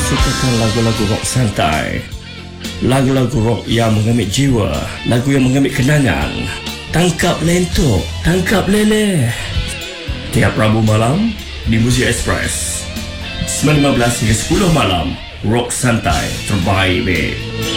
sukakan lagu-lagu rock santai, lagu-lagu rock yang mengambil jiwa, lagu yang mengambil kenangan. Tangkap lentok, tangkap leleh. Tiap Rabu malam di Muzik Express 9.15 hingga 10 malam. Rock santai terbaik, babe.